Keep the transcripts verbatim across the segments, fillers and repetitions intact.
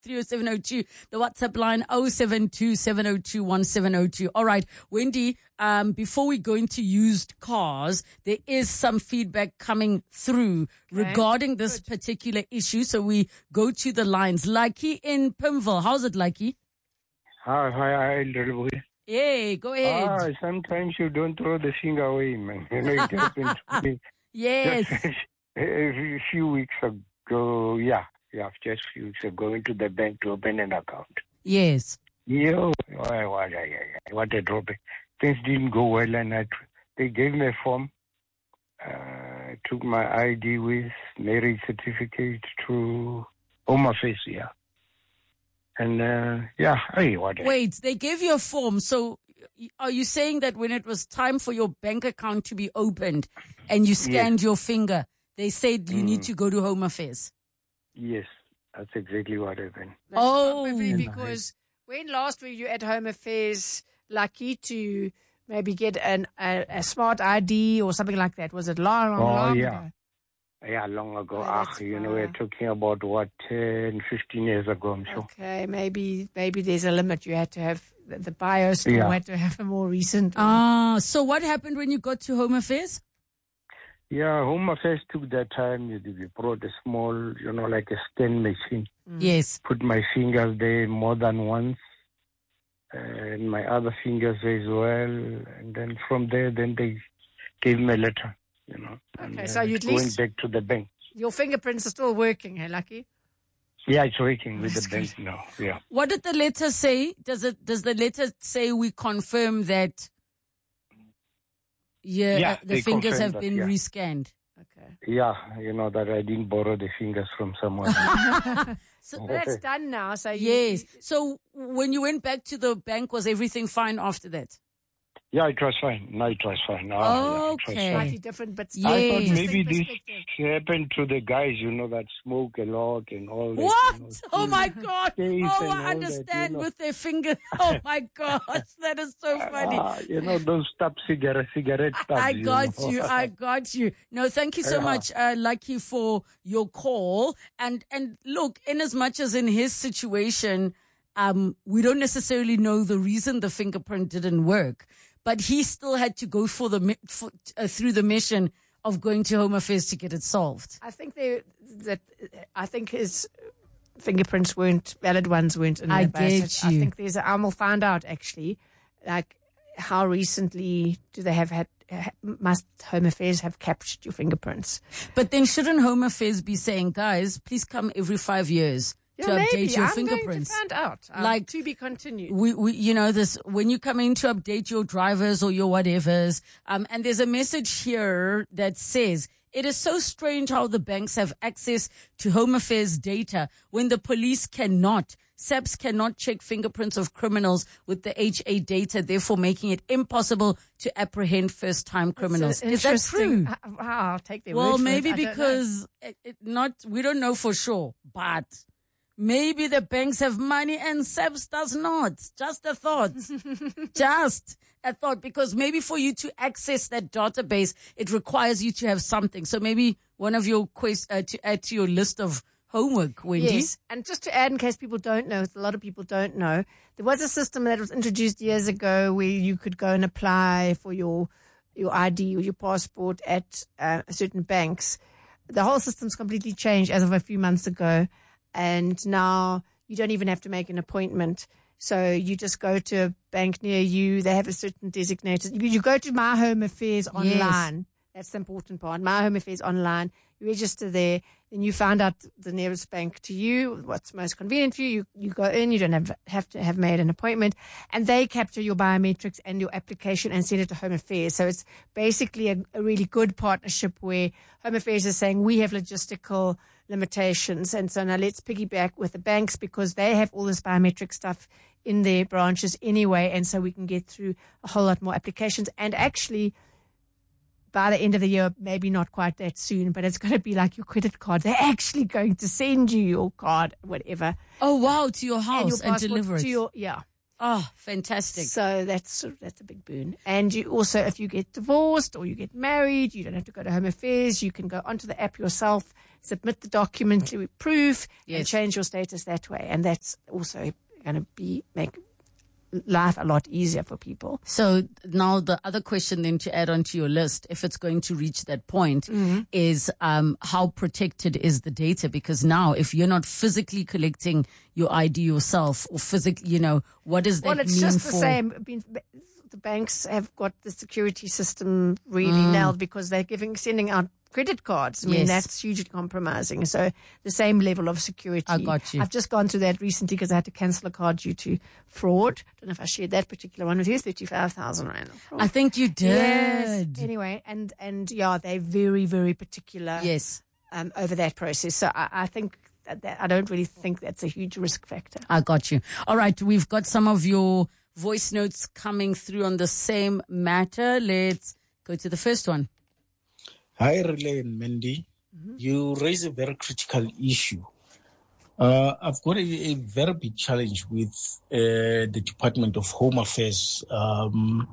three oh seven oh two. The WhatsApp line oh seven two, seven oh two, one seven oh two. All right, Wendy, um, before we go into used cars, there is some feedback coming through okay. regarding this Good. particular issue. So we go to the lines. Lucky in Pimville. How's it, Lucky? Hi, hi, hi, little boy. Hey, go ahead. Ah, sometimes you don't throw the finger away, man. You know, it happened to me. Yes. Just a few weeks ago, yeah, yeah, just a few weeks ago, into the bank to open an account. Yes. Yo, what, what, what a drop. Things didn't go well, and I, they gave me a form. Uh, took my I D with marriage certificate to Home Affairs, yeah. And, uh, yeah, hey, what? Wait, they gave you a form. So are you saying that when it was time for your bank account to be opened and you scanned yes. your finger, they said you mm. need to go to Home Affairs? Yes, that's exactly what happened. That's oh, probably because when last were you at Home Affairs, Lucky, to maybe get an, a, a smart I D or something like that? Was it long, long, oh, long yeah. ago? Yeah, long ago. Oh, ah, you know, we're talking about, what, ten, fifteen years ago, I'm sure. Okay, maybe maybe there's a limit. You had to have, the, the BIOS store yeah. had to have a more recent one. Ah, so what happened when you got to Home Affairs? Yeah, Home Affairs took that time. We brought a small, you know, like a scan machine. Mm. Yes. Put my fingers there more than once. And my other fingers as well. And then from there, then they gave me a letter. You know, okay, and, so uh, you at going least back to the bank. Your fingerprints are still working, hey, Lucky? Yeah, it's working with That's the bank good. now. Yeah. What did the letter say? Does it? Does the letter say we confirm that? Yeah, yeah uh, the fingers have that, been yeah. rescanned. Okay. Yeah, you know that I didn't borrow the fingers from someone. So that's done now. So you, yes. So when you went back to the bank, was everything fine after that? Yeah, it was fine. No, it was fine. Oh, okay. Yeah, slightly different, but yes. I thought maybe this happened to the guys, you know, that smoke a lot and all that. What? You know, oh my God. Oh, I understand that, you know. with their finger. Oh my gosh. That is so funny. Uh, you know, those stub cigarette, cigarette stubs. I got you, know? you. I got you. No, thank you so yeah. much, uh, Lucky, for your call. And, and look, in as much as in his situation, um, we don't necessarily know the reason the fingerprint didn't work. But he still had to go for the for, uh, through the mission of going to Home Affairs to get it solved. I think they that I think his fingerprints weren't valid ones weren't in I there. get you. I think there's. I will find out actually, like how recently do they have had? Must Home Affairs have captured your fingerprints? But then shouldn't Home Affairs be saying, guys, please come every five years? Yeah, to maybe. update your I'm fingerprints. Going to find out. Um, like to be continued. We, we, you know, this when you come in to update your drivers or your whatevers. Um, and there's a message here that says it is so strange how the banks have access to Home Affairs data when the police cannot. S A P S cannot check fingerprints of criminals with the H A data, therefore making it impossible to apprehend first-time criminals. Is that true? Wow, I'll take their well, word for maybe it. because it, it not we don't know for sure, but. Maybe the banks have money and S A P S does not. Just a thought. Just a thought. Because maybe for you to access that database, it requires you to have something. So maybe one of your quest, uh, to add to your list of homework, Wendy. Yes. And just to add, in case people don't know, a lot of people don't know, there was a system that was introduced years ago where you could go and apply for your, your I D or your passport at uh, certain banks. The whole system's completely changed as of a few months ago. And now you don't even have to make an appointment. So you just go to a bank near you. They have a certain designated. You, you go to My Home Affairs online. Yes. That's the important part. My Home Affairs online. You register there. Then you find out the nearest bank to you, what's most convenient for you. You, you go in. You don't have, have to have made an appointment. And they capture your biometrics and your application and send it to Home Affairs. So it's basically a, a really good partnership where Home Affairs is saying we have logistical limitations. And so now let's piggyback with the banks because they have all this biometric stuff in their branches anyway. And so we can get through a whole lot more applications. And actually, by the end of the year, maybe not quite that soon, but it's going to be like your credit card. They're actually going to send you your card, whatever. Oh, wow, to your house and, and deliver it. To your, yeah. Oh, fantastic. So that's that's a big boon. And you also, if you get divorced or you get married, you don't have to go to Home Affairs. You can go onto the app yourself, submit the document with proof, Yes. and change your status that way. And that's also going to be make life a lot easier for people. So now the other question then to add onto your list, if it's going to reach that point, Mm-hmm. is um, how protected is the data? Because now if you're not physically collecting your I D yourself or physically, you know, what does that Well, it's mean just for? the same. I mean, the banks have got the security system really Mm. nailed because they're giving sending out credit cards. I mean, Yes. that's hugely compromising. So the same level of security. I got you. I've just gone through that recently because I had to cancel a card due to fraud. Don't know if I shared that particular one with you. thirty-five thousand rand. of fraud. I think you did. Yes. Anyway, and, and yeah, they're very, very particular Yes, um, over that process. So I, I think that, that I don't really think that's a huge risk factor. I got you. All right, we've got some of your voice notes coming through on the same matter. Let's go to the first one. Hi, Relay and Mandy. You raise a very critical issue. Uh, I've got a, a very big challenge with uh, the Department of Home Affairs, um,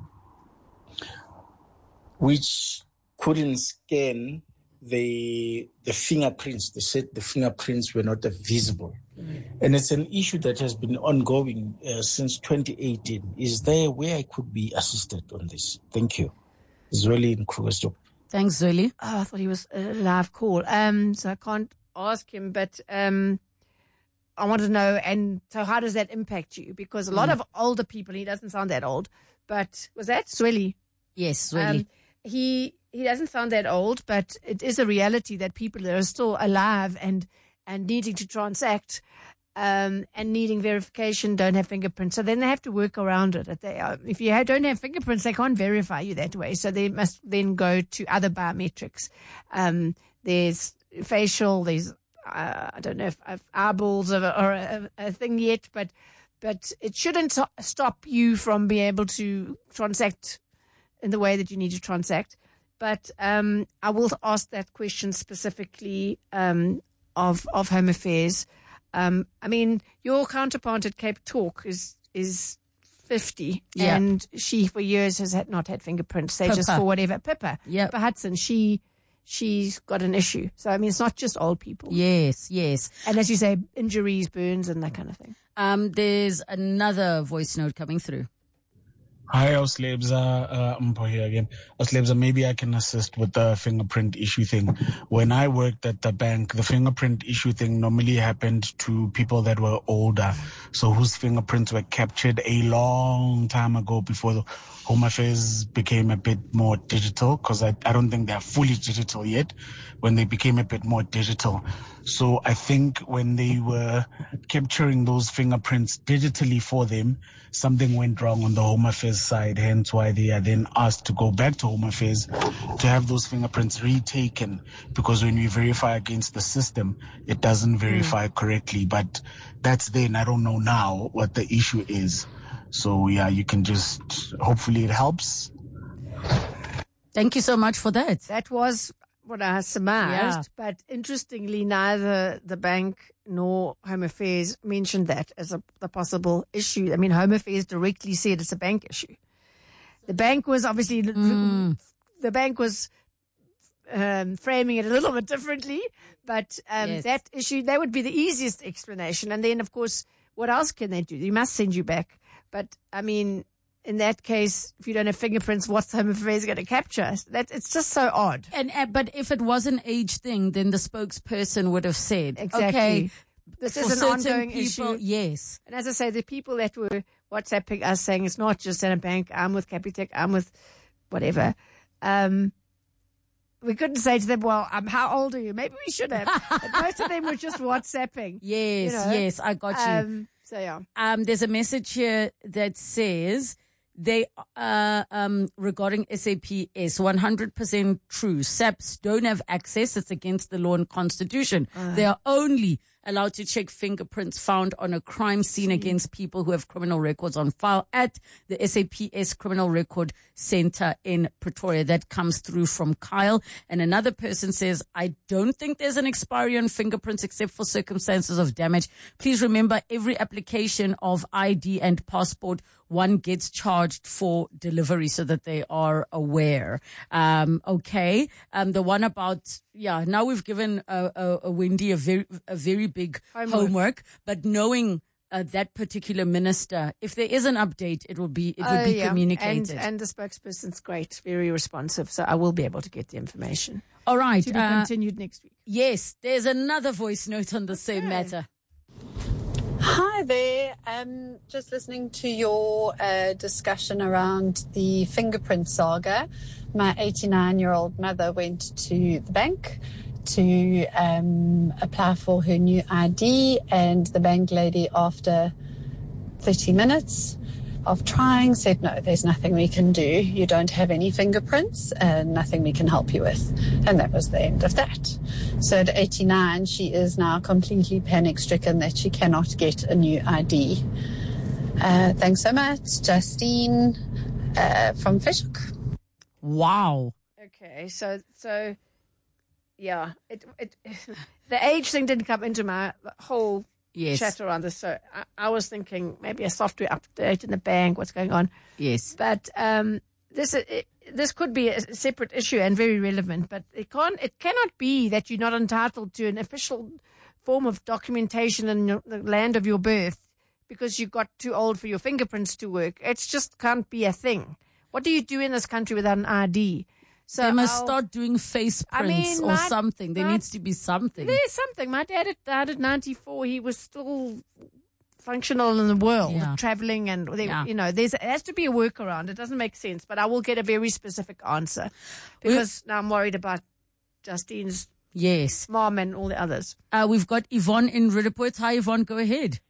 which couldn't scan the the fingerprints. They said the fingerprints were not visible. And it's an issue that has been ongoing uh, since twenty eighteen. Is there a way I could be assisted on this? Thank you. Zweli in Krugersdorp. Thanks, Zweli. Oh, I thought he was a live call. Um, so I can't ask him, but um, I want to know. And so, how does that impact you? Because a lot Mm. of older people, he doesn't sound that old, but was that Swelly? Yes, Zweli. Um, he he doesn't sound that old, but it is a reality that people that are still alive and and needing to transact. Um, and needing verification don't have fingerprints. So then they have to work around it. If, they are, if you ha- don't have fingerprints, they can't verify you that way. So they must then go to other biometrics. Um, there's facial, there's, uh, I don't know if, if eyeballs are, are a, a thing yet, but, but it shouldn't so- stop you from being able to transact in the way that you need to transact. But um, I will ask that question specifically um, of, of Home Affairs. Um, I mean, your counterpart at Cape Talk is is fifty, Yeah. and she for years has had not had fingerprints. They just Pippa. for whatever. Pippa, Yep. Pippa Hudson, she she's got an issue. So I mean, it's not just old people. Yes, yes. And as you say, injuries, burns, and that kind of thing. Um, there's another voice note coming through. Hi, Auslebza. Uh, Mpo here again. Auslebza, maybe I can assist with the fingerprint issue thing. When I worked at the bank, the fingerprint issue thing normally happened to people that were older, so whose fingerprints were captured a long time ago before the Home Affairs became a bit more digital, because I, I don't think they're fully digital yet, when they became a bit more digital. So I think when they were capturing those fingerprints digitally for them, something went wrong on the Home Affairs side, hence why they are then asked to go back to Home Affairs to have those fingerprints retaken, because when we verify against the system, it doesn't verify mm. correctly. But that's then, I don't know now what the issue is. So yeah, you can just, hopefully it helps. Thank you so much for that. That was what I surmised, Yeah. but interestingly, neither the bank nor Home Affairs mentioned that as a the possible issue. I mean, Home Affairs directly said it's a bank issue. The bank was obviously Mm. the bank was um, framing it a little bit differently, but um, Yes. that issue that would be the easiest explanation. And then, of course, what else can they do? They must send you back. But I mean, in that case, if you don't have fingerprints, what's Home Affairs going to capture? That it's just so odd. And uh, but if it was an age thing, then the spokesperson would have said, Exactly. okay, This for is an certain ongoing people, issue. yes. And as I say, the people that were WhatsApping us saying it's not just at a bank, I'm with Capitec, I'm with whatever. Um, we couldn't say to them, well, um, how old are you? Maybe we should have. But most of them were just WhatsApping. Yes, You know, yes, I got you. Um, so, yeah. Um, there's a message here that says they uh, um, regarding S A P S, one hundred percent true. S A Ps don't have access. It's against the law and constitution. Uh. They are only allowed to check fingerprints found on a crime scene against people who have criminal records on file at the S A P S Criminal Record Center in Pretoria. That comes through from Kyle. And another person says, I don't think there's an expiry on fingerprints except for circumstances of damage. Please remember, every application of I D and passport, one gets charged for delivery, so that they are aware. Um, okay. Um, the one about, yeah, now we've given a, a, a Wendy a very, a very big homework, homework but knowing uh, that particular minister, if there is an update, it will be, it would uh, be yeah. communicated. And, and the spokesperson's great, very responsive. So I will be able to get the information. All right. To be uh, continued next week. Yes. There's another voice note on the okay. same matter. Hi there. Um, just listening to your uh, discussion around the fingerprint saga. My eighty-nine-year-old mother went to the bank to um, apply for her new I D, and the bank lady, after thirty minutes of trying, said, no, there's nothing we can do. You don't have any fingerprints and nothing we can help you with. And that was the end of that. So at eighty-nine, she is now completely panic-stricken that she cannot get a new I D. Uh, thanks so much. Justine uh, from Fishhook. Wow. Okay, so, so yeah, it, it, the age thing didn't come into my whole yes. chat around this. So I, I was thinking maybe a software update in the bank, what's going on. Yes. But um, this it, this could be a separate issue and very relevant, but it can't, it cannot be that you're not entitled to an official form of documentation in your, the land of your birth because you got too old for your fingerprints to work. It just can't be a thing. What do you do in this country without an I D? So they must I'll, start doing face prints I mean, or my, something. There my, needs to be something. There's something. My dad died at ninety-four. He was still functional in the world, yeah. traveling, and they, yeah. you know, there's, there has to be a workaround. It doesn't make sense, but I will get a very specific answer because We're, now I'm worried about Justine's yes. mom and all the others. Uh, we've got Yvonne in Roodepoort. Hi, Yvonne. Go ahead.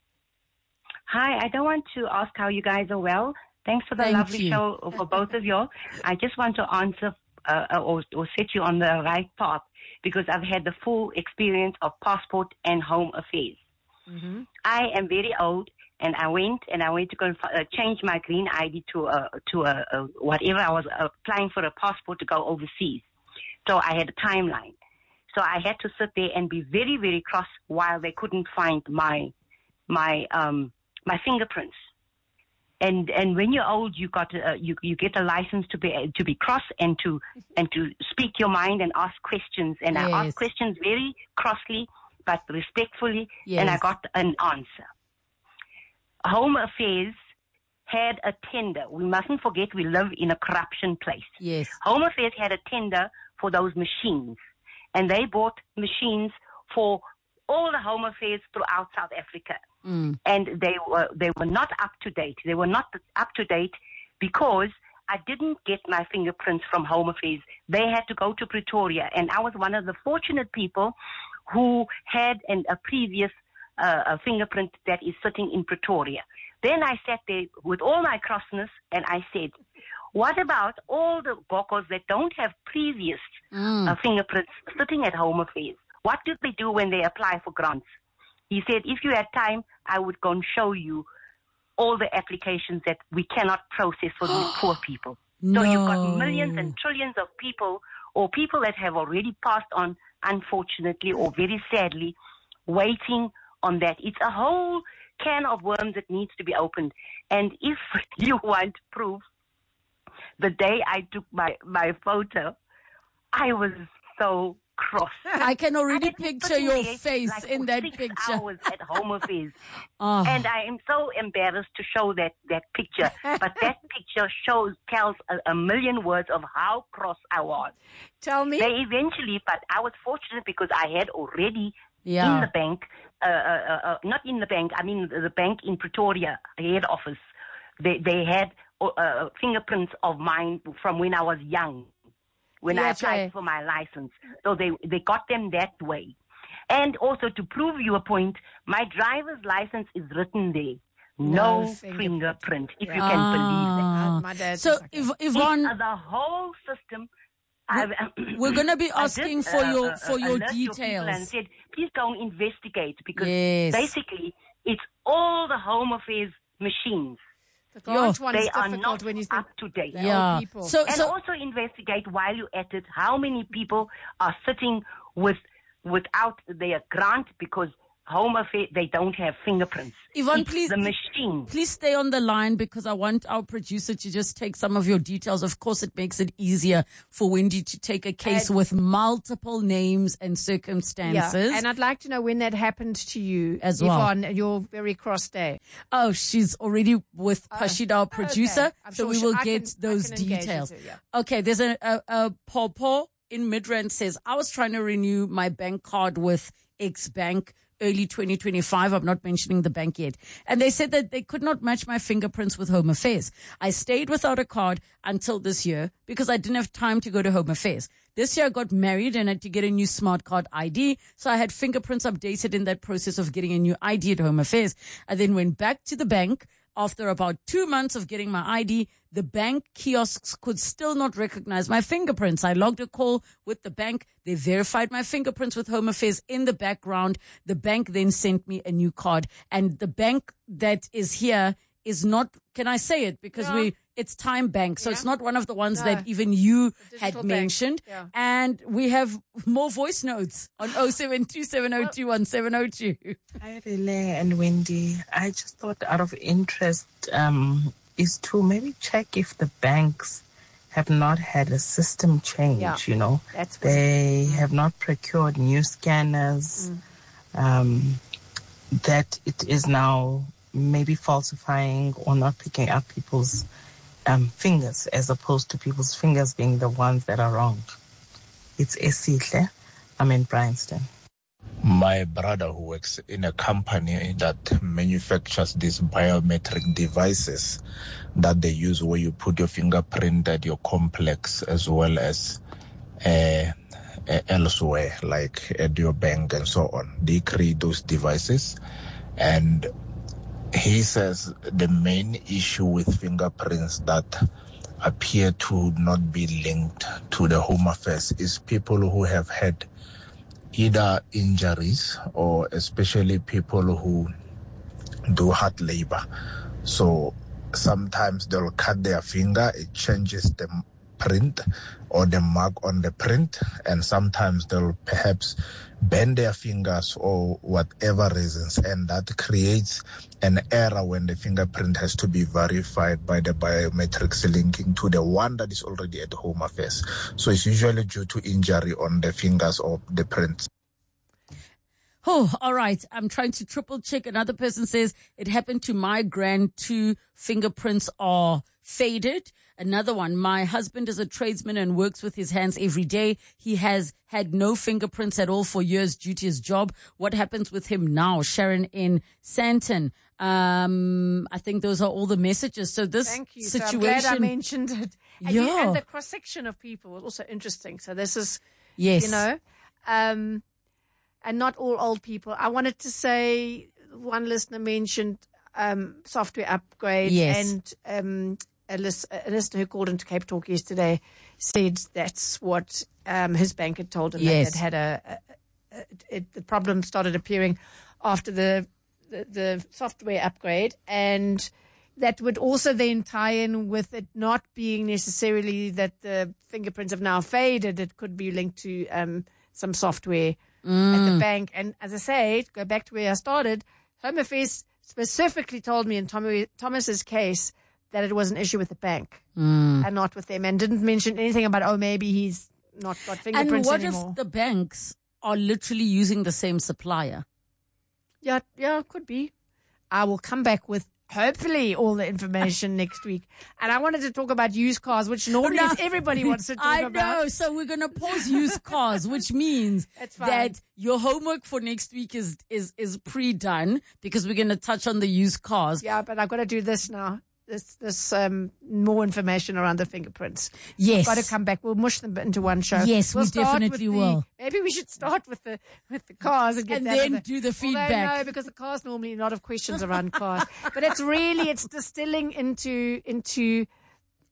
Hi. I don't want to ask how you guys are well. Thanks for the Thank lovely you. show for both of you. I just want to answer uh, or, or set you on the right path because I've had the full experience of passport and home affairs. Mm-hmm. I am very old, and I went and I went to go and uh, change my green I D to a to a, a whatever. I was applying for a passport to go overseas, so I had a timeline. So I had to sit there and be very very cross while they couldn't find my my um my fingerprints. And and when you're old, you got uh, you you get a license to be to be cross and to and to speak your mind and ask questions. And yes. I asked questions very crossly but respectfully, yes. and I got an answer. Home Affairs had a tender. We mustn't forget we live in a corruption place. Yes. Home Affairs had a tender for those machines, and they bought machines for all the Home Affairs throughout South Africa. Mm. And they were they were not up to date. They were not up to date because I didn't get my fingerprints from Home Affairs. They had to go to Pretoria, and I was one of the fortunate people who had an, a previous uh, a fingerprint that is sitting in Pretoria. Then I sat there with all my crossness, and I said, what about all the Bokos that don't have previous mm. uh, fingerprints sitting at Home Affairs? What do they do when they apply for grants? He said, if you had time, I would go and show you all the applications that we cannot process for these poor people. No. So you've got millions and trillions of people or people that have already passed on, unfortunately, or very sadly, waiting on that. It's a whole can of worms that needs to be opened. And if you want proof, the day I took my, my photo, I was so cross. I can already I picture your face like in that six picture. Hours at Home Affairs. Oh. And I am so embarrassed to show that, that picture. But that picture shows, tells a, a million words of how cross I was. Tell me. They eventually, but I was fortunate because I had already yeah. in the bank, uh, uh, uh, not in the bank, I mean the bank in Pretoria, head office. They, they had uh, fingerprints of mine from when I was young. When yeah, I applied right. for my license. So they, they got them that way. And also to prove your point, my driver's license is written there. No, no fingerprint, fingerprint, if yeah. you can believe that. My dad so, if, Yvonne... It, the whole system, I've, We're going to be I asking did, for uh, your uh, for your alert people details. and said, please go and investigate, because Yes. basically it's all the Home Affairs machines. The grant one They is are difficult not when you think up to date. they're Yeah. old people. So And so also investigate while you're at it how many people are sitting with without their grant because Home Affairs, they don't have fingerprints. Yvonne, It's please- the machine. Please stay on the line because I want our producer to just take some of your details. Of course, it makes it easier for Wendy to take a case And- with multiple names and circumstances. Yeah, and I'd like to know when that happened to you As well. Yvonne, your very cross day. Oh, she's already with Pashida, our producer, okay. I'm so sure we she- will I get can- I those can engage details. with her, Okay, there's a, a, a Popo in Midrand says, I was trying to renew my bank card with X Bank early twenty twenty-five. I'm not mentioning the bank yet. And they said that they could not match my fingerprints with Home Affairs. I stayed without a card until this year because I didn't have time to go to Home Affairs. This year I got married and had to get a new smart card I D. So I had fingerprints updated in that process of getting a new I D at Home Affairs. I then went back to the bank. After about two months of getting my I D, the bank kiosks could still not recognize my fingerprints. I logged a call with the bank. They verified my fingerprints with Home Affairs in the background. The bank then sent me a new card. And the bank that is here is not, can I say it? Because Yeah. we, it's Time Bank. So Yeah. it's not one of the ones No. that even you digital had bank. mentioned. Yeah. And we have more voice notes on oh seven two seven oh two one seven oh two. Hi, Relay and Wendy. I just thought out of interest um, is to maybe check if the banks have not had a system change, Yeah. you know. That's what- They have not procured new scanners, um, that it is now maybe falsifying or not picking up people's um, fingers as opposed to people's fingers being the ones that are wrong. It's Esihle. I'm in Bryanston. My brother, who works in a company that manufactures these biometric devices that they use where you put your fingerprint at your complex as well as uh, uh, elsewhere, like at your bank and so on. They create those devices. And he says the main issue with fingerprints that appear to not be linked to the Home Affairs is people who have had either injuries or especially people who do hard labor. So sometimes they'll cut their finger, it changes the print or the mark on the print, and sometimes they'll perhaps bend their fingers or whatever reasons, and that creates an error when the fingerprint has to be verified by the biometrics linking to the one that is already at Home Affairs. So it's usually due to injury on the fingers or the prints. Oh, all right. I'm trying to triple check. Another person says it happened to my grand. Two fingerprints are faded. Another one, my husband is a tradesman and works with his hands every day. He has had no fingerprints at all for years due to his job. What happens with him now? Sharon in Santon. Um, I think those are all the messages. So this Thank you. situation. So I'm glad I mentioned it. And, you- Yeah. and the cross section of people was also interesting. So this is, Yes. you know, um, and not all old people. I wanted to say one listener mentioned um, software upgrade, Yes. and um, a, lis- a listener who called into Cape Talk yesterday said that's what um, his bank had told him. Yes. That had a, a, a it, the problem started appearing after the, the the software upgrade, and that would also then tie in with it not being necessarily that the fingerprints have now faded. It could be linked to um, some software at the bank. And as I say, to go back to where I started, Home Affairs specifically told me in Tommy, Thomas's case that it was an issue with the bank and not with them, and didn't mention anything about, oh, maybe he's not got And fingerprints what anymore. if the banks are literally using the same supplier? Yeah, yeah, could be. I will come back with hopefully all the information next week. And I wanted to talk about used cars, which normally No. is everybody wants to talk I about. know. So we're going to pause used cars, which means That's fine. that your homework for next week is, is, is pre-done because we're going to touch on the used cars. Yeah, but I've got to do this now. This, this, um, more information around the fingerprints. Yes. Got to come back. We'll mush them into one show. Yes, We'll we start definitely with the- will. Maybe we should start with the with the cars and get And that then other- do the Although, feedback. no, because the cars normally a lot of questions around cars. But it's really it's distilling into into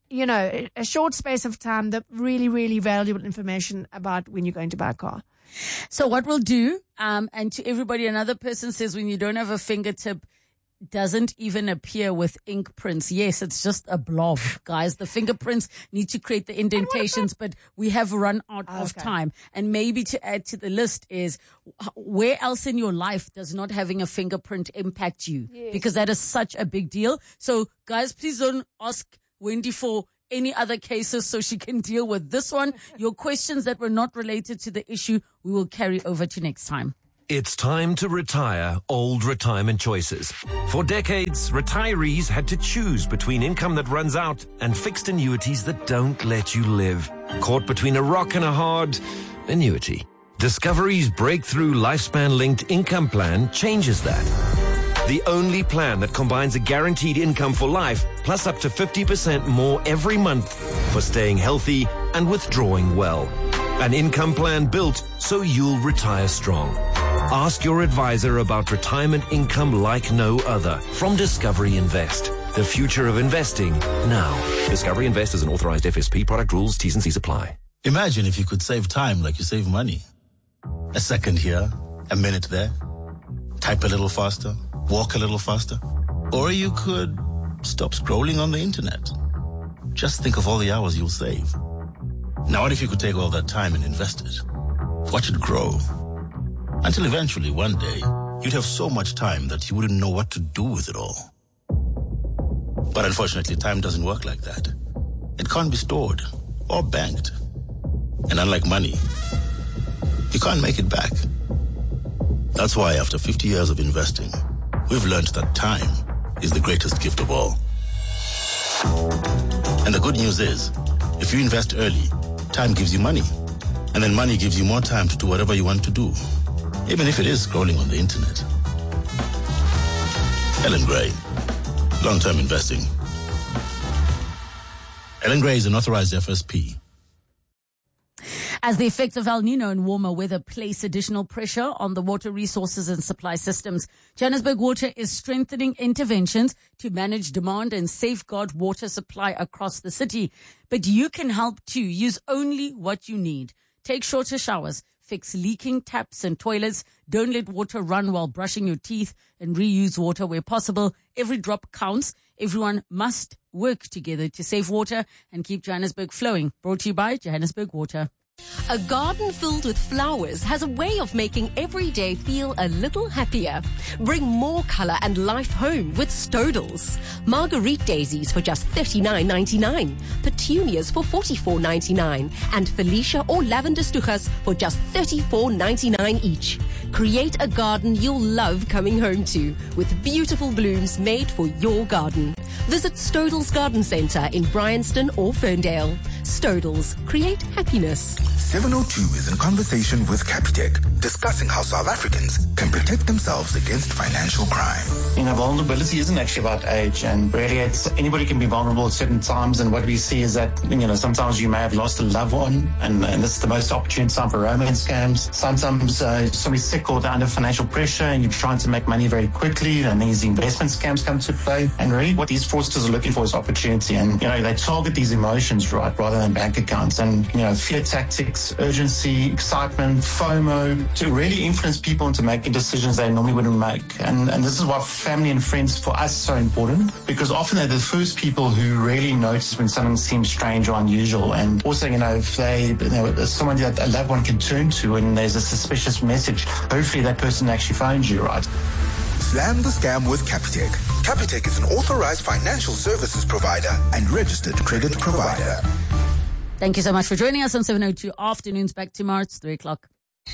you know, a short space of time, the really, really valuable information about when you're going to buy a car. So what we'll do, um, and to everybody, another person says when you don't have a fingertip, doesn't even appear with ink prints. Yes, it's just a blob, guys. The fingerprints need to create the indentations, but we have run out Oh, of okay. time. And maybe to add to the list is where else in your life does not having a fingerprint impact you? Yes. Because that is such a big deal. So guys, please don't ask Wendy for any other cases so she can deal with this one. Your questions that were not related to the issue, we will carry over to next time. It's time to retire old retirement choices. For decades, retirees had to choose between income that runs out and fixed annuities that don't let you live. Caught between a rock and a hard annuity. Discovery's breakthrough lifespan-linked income plan changes that. The only plan that combines a guaranteed income for life plus up to fifty percent more every month for staying healthy and withdrawing well. An income plan built so you'll retire strong. Ask your advisor about retirement income like no other from Discovery Invest. The future of investing now. Discovery Invest is an authorized F S P. Product rules, T's and C's apply. Imagine if you could save time like you save money. A second here, a minute there. Type a little faster, walk a little faster. Or you could stop scrolling on the internet. Just think of all the hours you'll save. Now what if you could take all that time and invest it? Watch it grow. Until eventually, one day, you'd have so much time that you wouldn't know what to do with it all. But unfortunately, time doesn't work like that. It can't be stored or banked. And unlike money, you can't make it back. That's why after fifty years of investing, we've learned that time is the greatest gift of all. And the good news is, if you invest early, time gives you money. And then money gives you more time to do whatever you want to do, even if it is scrolling on the internet. Ellen Gray, long-term investing. Ellen Gray is an authorized F S P. As the effects of El Nino and warmer weather place additional pressure on the water resources and supply systems, Johannesburg Water is strengthening interventions to manage demand and safeguard water supply across the city. But you can help too. Use only what you need. Take shorter showers. Fix leaking taps and toilets. Don't let water run while brushing your teeth, and reuse water where possible. Every drop counts. Everyone must work together to save water and keep Johannesburg flowing. Brought to you by Johannesburg Water. A garden filled with flowers has a way of making every day feel a little happier. Bring more color and life home with Stodels. Marguerite daisies for just thirty-nine ninety-nine. Petunias for forty-four ninety-nine. And Felicia or lavender stuchas for just thirty-four ninety-nine each. Create a garden you'll love coming home to with beautiful blooms made for your garden. Visit Stodels Garden Centre in Bryanston or Ferndale. Stodels, create happiness. seven oh two is in conversation with Capitec, discussing how South Africans can protect themselves against financial crime. You know, vulnerability isn't actually about age, and really it's anybody can be vulnerable at certain times, and what we see is that, you know, sometimes you may have lost a loved one, and, and this is the most opportune time for romance scams. Sometimes uh, somebody's sick or they're under financial pressure and you're trying to make money very quickly, and these investment scams come to play. And really what these fraudsters are looking for is opportunity, and, you know, they target these emotions, right, rather than bank accounts. And, you know, fear tactics, urgency, excitement, FOMO, to really influence people into making decisions they normally wouldn't make. And, and this is why family and friends for us is so important, because often they're the first people who really notice when something seems strange or unusual. And also, you know, if they, you know, there's someone that a loved one can turn to and there's a suspicious message, hopefully that person actually phones you, right? Slam the scam with Capitec. Capitec is an authorized financial services provider and registered credit provider. Thank you so much for joining us on seven oh two Afternoons. Back tomorrow, it's three o'clock.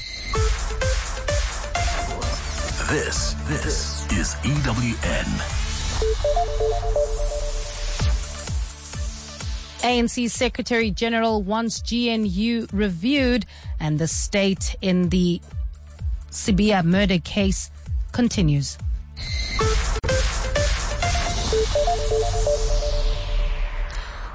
This, this is E W N. A N C Secretary General wants G N U reviewed, and the state in the Sibiya murder case continues.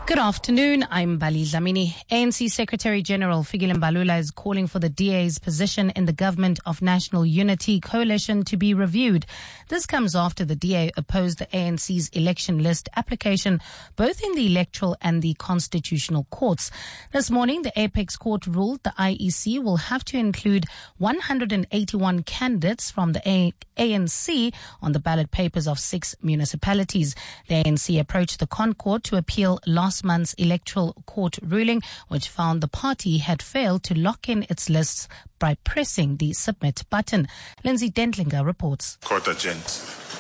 Good afternoon. I'm Bali Dlamini. A N C Secretary General Fikile Mbalula is calling for the D A's position in the Government of National Unity coalition to be reviewed. This comes after the D A opposed the A N C's election list application, both in the electoral and the constitutional courts. This morning, the Apex Court ruled the I E C will have to include one hundred eighty-one candidates from the A N C on the ballot papers of six municipalities. The A N C approached the Concourt to appeal last month's electoral court ruling, which found the party had failed to lock in its lists by pressing the submit button. Lindsay Dentlinger reports. Court agenda.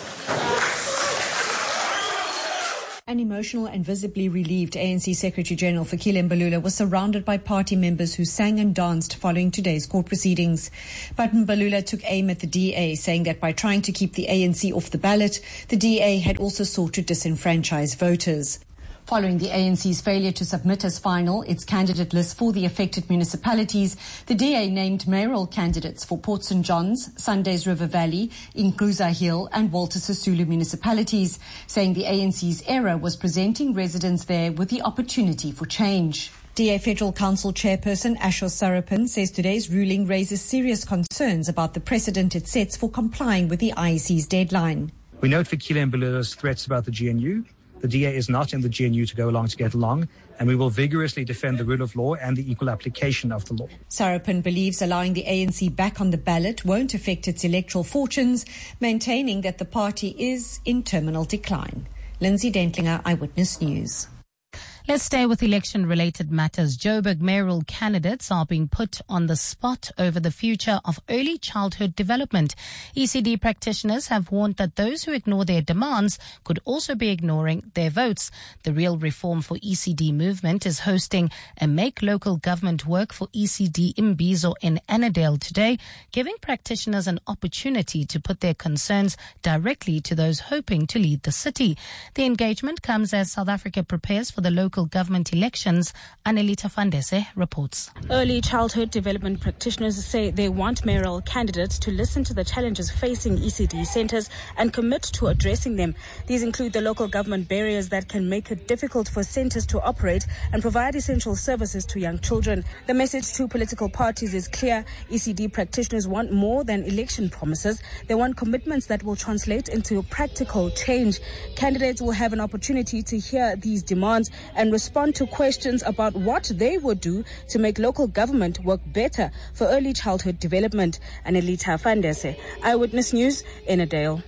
An emotional and visibly relieved A N C Secretary-General Fikile Mbalula was surrounded by party members who sang and danced following today's court proceedings. But Mbalula took aim at the D A, saying that by trying to keep the A N C off the ballot, the D A had also sought to disenfranchise voters. Following the A N C's failure to submit as final its candidate list for the affected municipalities, the D A named mayoral candidates for Port Saint John's, Sundays River Valley, Inkuza Hill and Walter Sisulu municipalities, saying the A N C's error was presenting residents there with the opportunity for change. D A Federal Council Chairperson Ashos Sarapin says today's ruling raises serious concerns about the precedent it sets for complying with the I E C's deadline. We note Fikile Mbalula's threats about the G N U. The D A is not in the G N U to go along to get along, and we will vigorously defend the rule of law and the equal application of the law. Sarapin believes allowing the A N C back on the ballot won't affect its electoral fortunes, maintaining that the party is in terminal decline. Lindsay Dentlinger, Eyewitness News. Let's stay with election-related matters. Joburg mayoral candidates are being put on the spot over the future of early childhood development. E C D practitioners have warned that those who ignore their demands could also be ignoring their votes. The Real Reform for E C D movement is hosting a Make Local Government Work for E C D Imbizo in Annandale today, giving practitioners an opportunity to put their concerns directly to those hoping to lead the city. The engagement comes as South Africa prepares for the local government elections. Anelita Fandese reports. Early childhood development practitioners say they want mayoral candidates to listen to the challenges facing E C D centres and commit to addressing them. These include the local government barriers that can make it difficult for centres to operate and provide essential services to young children. The message to political parties is clear. E C D practitioners want more than election promises. They want commitments that will translate into practical change. Candidates will have an opportunity to hear these demands and respond to questions about what they would do to make local government work better for early childhood development. Anelita Fandese, Eyewitness News, Annandale.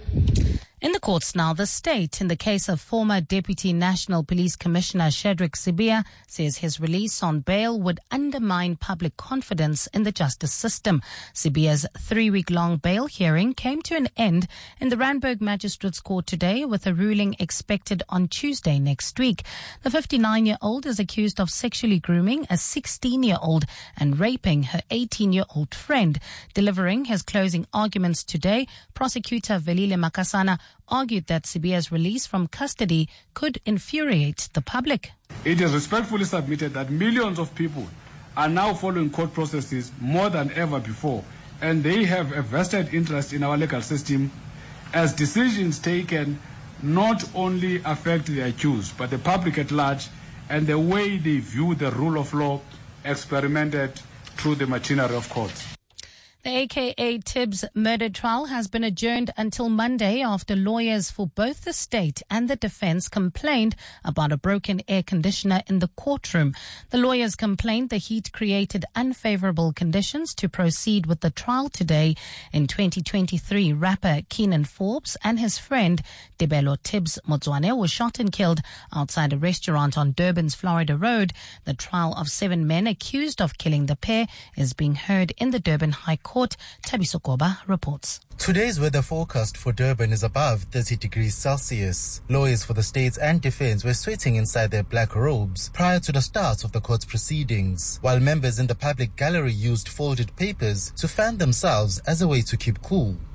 In the courts now, the state, in the case of former Deputy National Police Commissioner Shadrack Sibiya, says his release on bail would undermine public confidence in the justice system. Sibiya's three-week-long bail hearing came to an end in the Randburg Magistrates Court today, with a ruling expected on Tuesday next week. The fifty-nine-year-old is accused of sexually grooming a sixteen-year-old and raping her eighteen-year-old friend. Delivering his closing arguments today, prosecutor Velile Makasana argued that Sibiya's release from custody could infuriate the public. It is respectfully submitted that millions of people are now following court processes more than ever before, and they have a vested interest in our legal system, as decisions taken not only affect the accused, but the public at large, and the way they view the rule of law experimented through the machinery of courts. The A K A Tibbs murder trial has been adjourned until Monday after lawyers for both the state and the defense complained about a broken air conditioner in the courtroom. The lawyers complained the heat created unfavorable conditions to proceed with the trial today. In twenty twenty-three, rapper Keenan Forbes and his friend Debelo Tibbs Motswane were shot and killed outside a restaurant on Durban's Florida Road. The trial of seven men accused of killing the pair is being heard in the Durban High Court. Court. Tabiso Koba reports. Today's weather forecast for Durban is above thirty degrees Celsius. Lawyers for the states and defense were sweating inside their black robes prior to the start of the court's proceedings, while members in the public gallery used folded papers to fan themselves as a way to keep cool.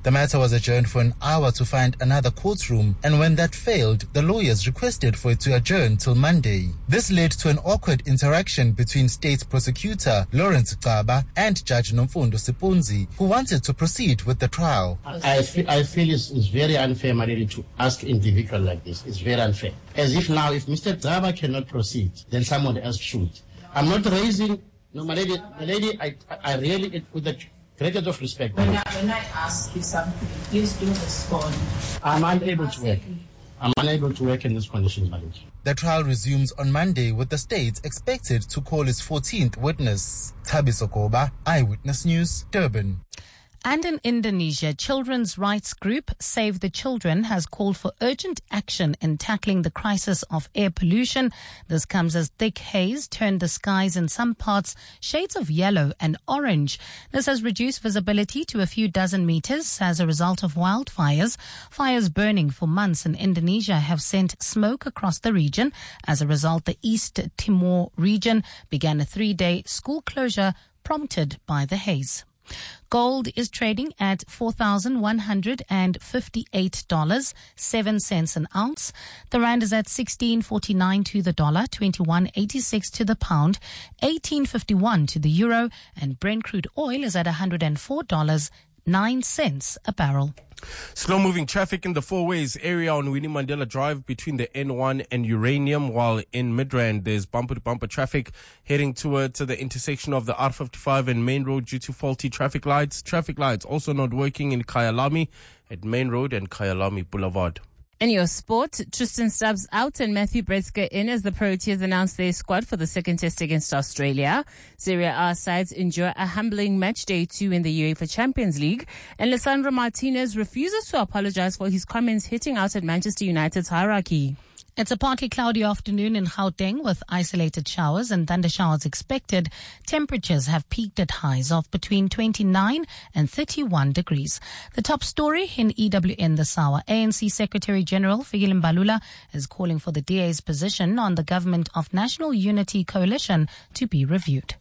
The matter was adjourned for an hour to find another courtroom, and when that failed, the lawyers requested for it to adjourn till Monday. This led to an awkward interaction between State Prosecutor Lawrence Gaba and Judge Nomfundo Sipunzi, who wanted to proceed with the trial. I feel, I feel it's, it's very unfair, Maledi, to ask an individual like this. It's very unfair. As if now, if Mister Gaba cannot proceed, then someone else should. I'm not raising, no, Maledi, Maledi, I, I really, with the greatest of respect. When I, when I ask you something, please do respond. I'm unable to work. I'm unable to work in this condition, Maledi. The trial resumes on Monday, with the state expected to call its fourteenth witness. Thabiso Koba, Eyewitness News, Durban. And in Indonesia, children's rights group Save the Children has called for urgent action in tackling the crisis of air pollution. This comes as thick haze turned the skies in some parts shades of yellow and orange. This has reduced visibility to a few dozen meters as a result of wildfires. Fires burning for months in Indonesia have sent smoke across the region. As a result, the East Timor region began a three-day school closure prompted by the haze. Gold is trading at four thousand one hundred fifty-eight dollars and seven cents an ounce. The rand is at sixteen forty-nine to the dollar, twenty-one eighty-six to the pound, eighteen fifty-one to the euro, and Brent crude oil is at one hundred four dollars and nine cents a barrel. Slow-moving traffic in the four-ways area on Winnie Mandela Drive between the N one and Uranium, while in Midrand there's bumper-to-bumper traffic heading towards the intersection of the R fifty-five and Main Road due to faulty traffic lights. Traffic lights also not working in Kyalami at Main Road and Kyalami Boulevard. In your sport, Tristan Stubbs out and Matthew Bretzker in as the Proteas announced their squad for the second test against Australia. Serie A sides endure a humbling match day two in the UEFA Champions League. And Lisandro Martinez refuses to apologize for his comments hitting out at Manchester United's hierarchy. It's a partly cloudy afternoon in Gauteng with isolated showers and thunder showers expected. Temperatures have peaked at highs of between twenty-nine and thirty-one degrees. The top story in E W N this hour. A N C Secretary General Fikile Mbalula is calling for the D A's position on the Government of National Unity Coalition to be reviewed.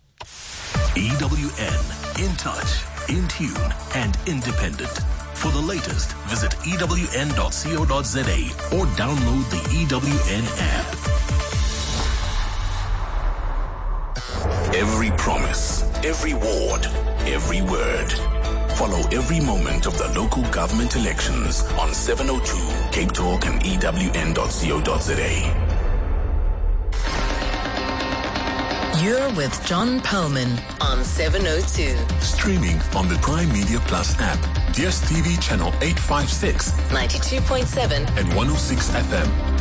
E W N, in touch, in tune, and independent. For the latest, visit E W N dot co dot za or download the E W N app. Every promise, every ward, every word. Follow every moment of the local government elections on seven oh two Cape Talk and E W N dot co dot za. You're with John Perlman on seven oh two. Streaming on the Prime Media Plus app, D S T V channel eight fifty-six, ninety-two point seven and one oh six F M.